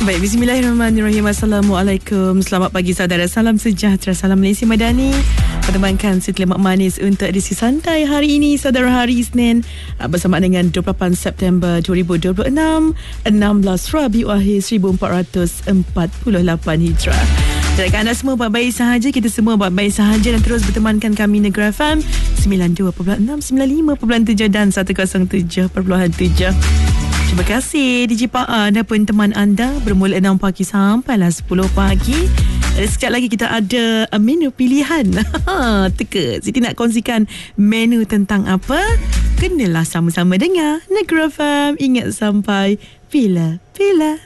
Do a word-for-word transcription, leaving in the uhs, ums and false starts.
Baik, bismillahirrahmanirrahim. Assalamualaikum. Selamat pagi saudara. Salam sejahtera. Salam Malaysia Madani. Pertemankan setelah mak manis untuk edisi santai hari ini, saudara, hari Isnin bersama dengan dua puluh lapan September dua ribu dua puluh enam, enam belas Rabiul Akhir seribu empat ratus empat puluh lapan Hijrah. Jika anda semua baik-baik sahaja, kita semua baik-baik sahaja, dan terus bertemankan kami Negeri F M sembilan puluh dua perpuluhan enam, sembilan puluh lima perpuluhan tujuh dan seratus tujuh perpuluhan tujuh. Terima kasih D J Pak An pun teman anda bermula enam pagi sampailah sepuluh pagi. Dan sekejap lagi kita ada menu pilihan. Teka, Siti nak kongsikan menu tentang apa? Kenalah sama-sama dengar Negeri F M. Ingat sampai bila-bila.